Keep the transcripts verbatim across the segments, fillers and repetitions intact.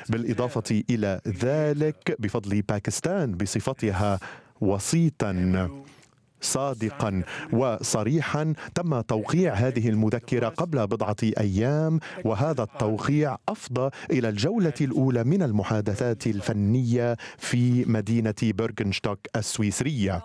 بالإضافة إلى ذلك بفضل باكستان بصفتها وسيطا صادقا وصريحا تم توقيع هذه المذكرة قبل بضعة أيام، وهذا التوقيع أفضى إلى الجولة الأولى من المحادثات الفنية في مدينة بيرغنشتوك السويسرية.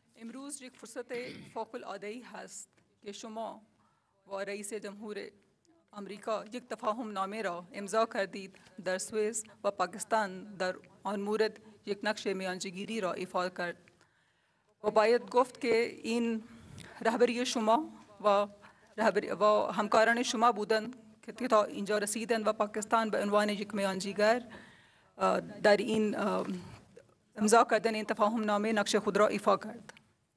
امریکا یک تفاهم نامه را امضا کردید در سوئیس و پاکستان در آن مورد یک نقش میانجیگیری را ایفا کرد و باید گفت که این رهبری شما و رهبری و همکاران شما بودند که تا اینجا رسیدند و پاکستان به عنوان یک میانجیگر در این امضا کردن این تفاهم نامه نقش خود را ایفا کرد.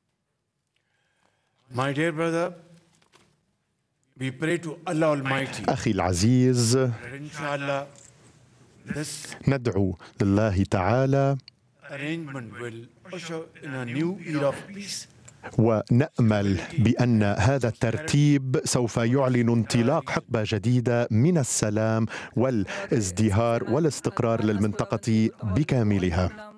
My dear brother, we pray to Allah Almighty. أخي العزيز، ندعو لله تعالى ونأمل بأن هذا الترتيب سوف يعلن انطلاق حقبة جديدة من السلام والازدهار والاستقرار للمنطقة بكاملها.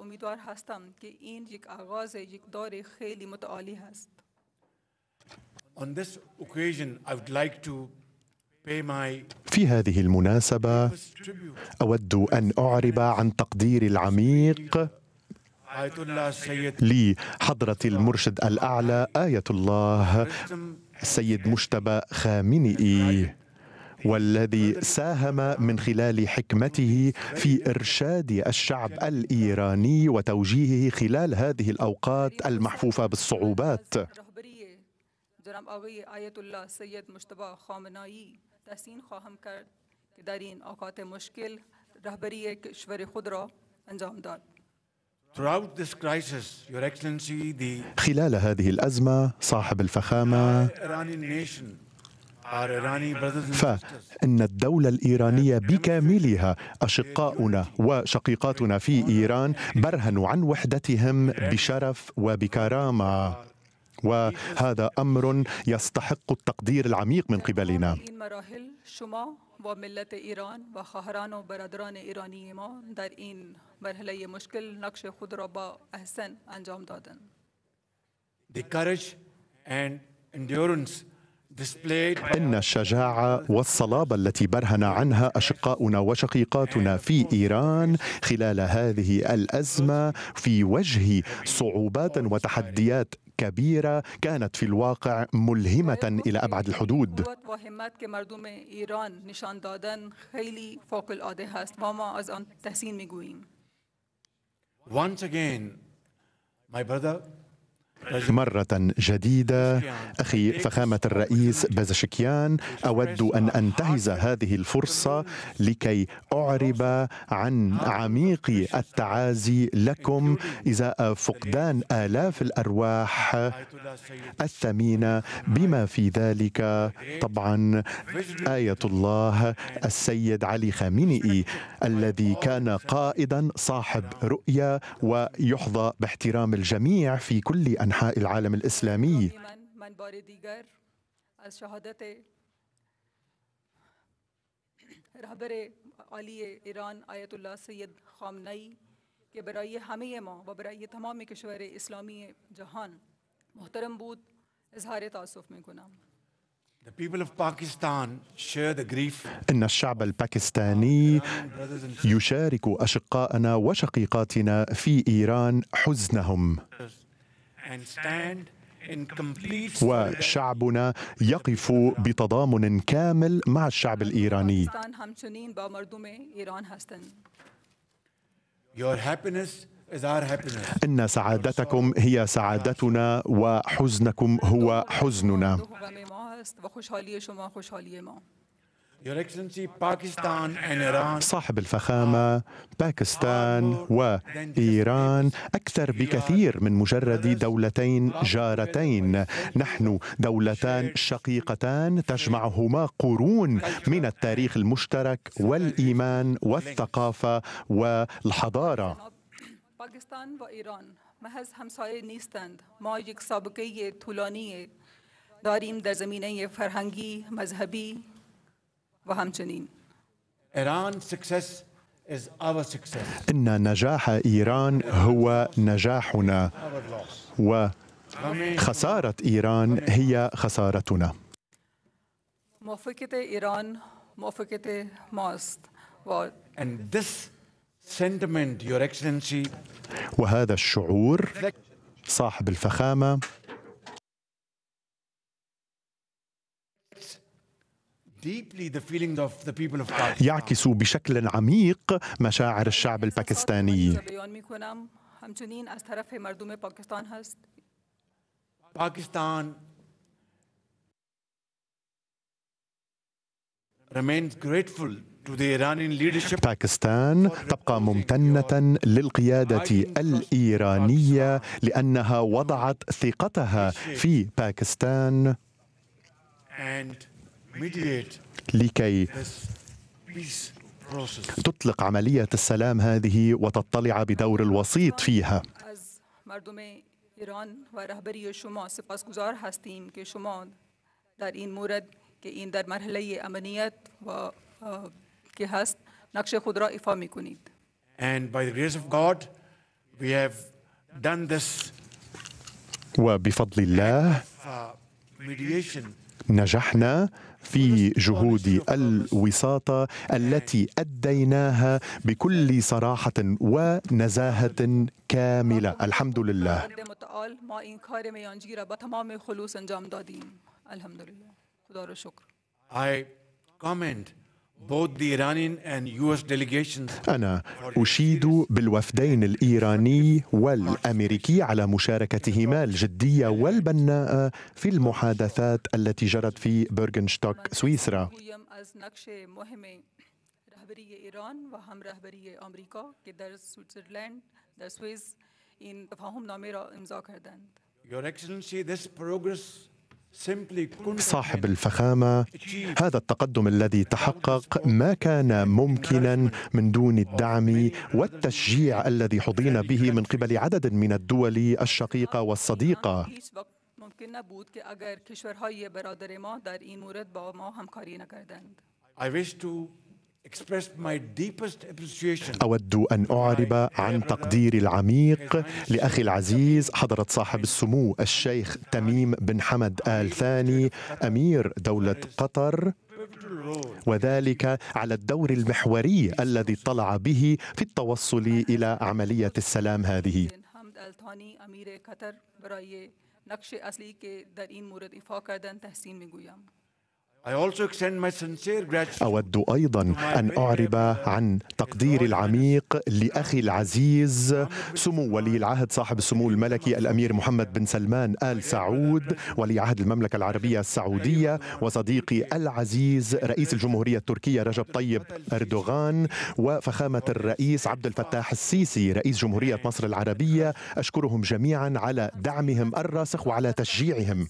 On this occasion, I would like to pay my في هذه المناسبة أود أن أعرب عن تقديري العميق لحضرة المرشد الأعلى آية الله السيد مجتبى خامنئي، والذي ساهم من خلال حكمته في إرشاد الشعب الإيراني وتوجيهه خلال هذه الأوقات المحفوفة بالصعوبات. جناب آقای آیت الله سید مجتبی خامنه‌ای تحسین خواهم کرد که در این اوقات مشکل رهبری کشور خود را انجام داد. Throughout this crisis, Your Excellency, the خلال هذه الأزمة صاحب الفخامة، فإن الدولة الإيرانية بكاملها أشقاؤنا وشقيقاتنا في إيران برهنوا عن وحدتهم بشرف وبكرامة، وهذا أمر يستحق التقدير العميق من قبلنا. این مراحل شما و ملت ایران و خواهران و برادران ایرانی ما در این مرحله مشکل نقش خود را با احسن انجام دادند. The courage and endurance إن الشجاعة والصلابة التي برهن عنها أشقاؤنا وشقيقاتنا في إيران خلال هذه الأزمة في وجه صعوبات وتحديات كبيرة كانت في الواقع ملهمة إلى أبعد الحدود. Once again, my brother, مرة جديدة أخي فخامة الرئيس بزشكيان، أود أن أنتهز هذه الفرصة لكي أعرب عن عميق التعازي لكم إزاء فقدان آلاف الأرواح الثمينة، بما في ذلك طبعا آية الله السيد علي خامنئي الذي كان قائدا صاحب رؤية ويحظى باحترام الجميع في كل أنحاء العالم الإسلامي. من بار دیگر از شهادت رهبر عالی ایران آیت الله سید خامنه‌ای که برای همه ما و برای تمام کشور اسلامی جهان محترم بود اظهار تأسف می‌کنم. The people of Pakistan share the grief. إن الشعب الباكستاني يشارك أشقاءنا وشقيقاتنا في إيران حزنهم، وشعبنا يقف بتضامن كامل مع الشعب الإيراني. Your happiness is our happiness. إن سعادتكم هي سعادتنا وحزنكم هو حزننا. Your Excellency, Pakistan and Iran. صاحب الفخامة، باكستان وإيران أكثر بكثير من مجرد دولتين جارتين، نحن دولتان شقيقتان تجمعهما قرون من التاريخ المشترك والإيمان والثقافة والحضارة. پاکستان و ایران محض همسایه نیستند، ما یک سابقه طولانی داریم در زمینه فرهنگی، مذهبی و همچنین. Iran's success is our success. إن نجاح إيران هو نجاحنا، وخسارة إيران هي خسارتنا. موافقت ایران موافقت ماست و And this sentiment, Your Excellency, وهذا الشعور صاحب الفخامة deeply the feelings of the people of Pakistan. يعكس بشكل عميق مشاعر الشعب الباكستاني. بیان میکنم همچنین از طرف مردم پاکستان هست. Pakistan remains grateful to the Iranian leadership باكستان تبقى ممتنة للقيادة الإيرانية لأنها وضعت ثقتها في باكستان and mediate لكي this peace process. تطلق عملية السلام هذه وتطلع بدور الوسيط فيها. از مردم ایران و رهبری شما سپاسگزار هستیم که شما در این مورد که این در مرحله امنیت و که هست نقش خود را ایفا میکنید. And by the grace of God, we have done this وبفضل الله uh, mediation نجحنا في جهود الوساطة التي أديناها بكل صراحة ونزاهة كاملة. الحمد لله. خداوند متعال ما این کار میانجی را با تمام خلوص انجام دادیم. الحمدلله. خدا را شکر. I commend both the Iranian and U S delegations. أنا أشيد بالوفدين الإيراني والأمريكي على مشاركتهما الجدية والبناءة في المحادثات التي جرت في بيرغنشتوك سويسرا. گویم از نقش مهم رهبری ایران و هم رهبری آمریکا که در سوئیسرلند در سوئیس این تفاهم نامه را امضا کردند. Your Excellency, this progress simply couldn't صاحب الفخامة، هذا التقدم الذي تحقق ما كان ممكنا من دون الدعم والتشجيع الذي حظينا به من قبل عدد من الدول الشقيقة والصديقة. هیچ وقت ممکن نبود که اگر کشورهای برادر ما در این مورد با ما همکاری نکردند. I wish to express my deepest appreciation أود أن أعرب عن تقديري العميق لأخي العزيز حضرة صاحب السمو الشيخ تميم بن حمد آل ثاني أمير دولة قطر، وذلك على الدور المحوري الذي اطلع به في التوصل إلى عملية السلام هذه. حمد آل ثانی امیر قطر برای نقش اصلی که در این مورد ایفا کردند تحسین میگویم. I also extend my sincere gratitude أود أيضا أن أعرب عن تقديري العميق لأخي العزيز سمو ولي العهد صاحب السمو الملكي الأمير محمد بن سلمان آل سعود ولي عهد المملكة العربية السعودية، وصديقي العزيز رئيس الجمهورية التركية رجب طيب أردوغان، وفخامة الرئيس عبد الفتاح السيسي رئيس جمهورية مصر العربية. أشكرهم جميعا على دعمهم الراسخ وعلى تشجيعهم.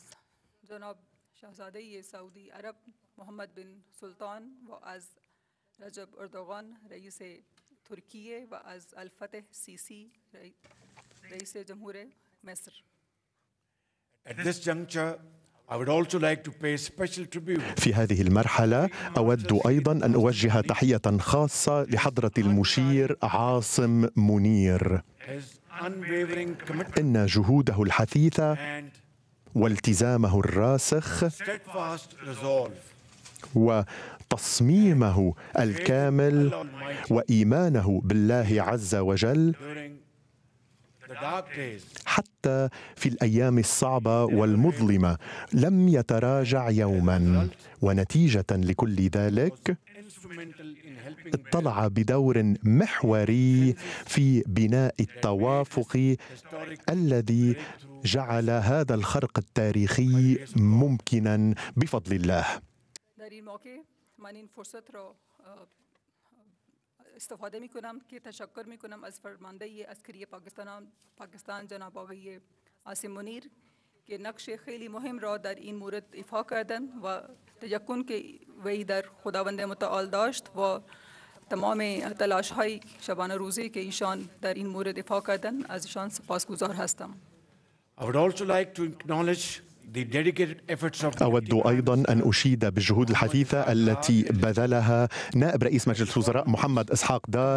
شاهزاده سعودی عرب محمد بن سلطان و از رجب اردوغان رئیس ترکیه و از الفتح سیسی رئیس جمهور مصر. at this juncture. I would also like to pay special tribute في هذه المرحلة أود أيضا أن أوجه تحية خاصة لحضرة المشير عاصم منير. his unwavering commitment إن جهوده الحثيثة and والتزامه الراسخ steadfast resolve وتصميمه الكامل وإيمانه بالله عز وجل during the dark days حتى في الأيام الصعبة والمظلمة لم يتراجع يوما، ونتيجة لكل ذلك instrumental in helping اطلع بدور محوري في بناء التوافق الذي جعل هذا الخرق التاريخي ممكنا بفضل الله. در این موقع من این فرصت را استفاده می کنم که تشکر می کنم از فرمانده عسکری پاکستان پاکستان جناب آقای عاصم منیر که نقش خیلی مهم را در این مورد ایفا کردند و تیقن که وی در خداوند متعال داشت و تمام تلاش های شبانه روزی که ایشان در این مورد ایفا کردند از ایشان سپاسگزار هستم. I would also like to acknowledge the dedicated efforts of أود أيضا أن أشيد بالجهود الحثيثة التي بذلها نائب رئيس مجلس الوزراء محمد إسحاق دار